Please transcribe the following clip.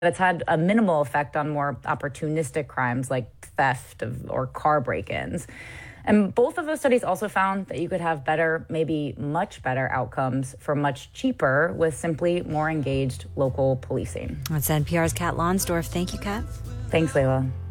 It's had a minimal effect on more opportunistic crimes like theft or car break-ins. And both of those studies also found that you could have better, maybe much better outcomes for much cheaper with simply more engaged local policing. That's NPR's Kat Lonsdorf. Thank you, Kat. Thanks, Layla.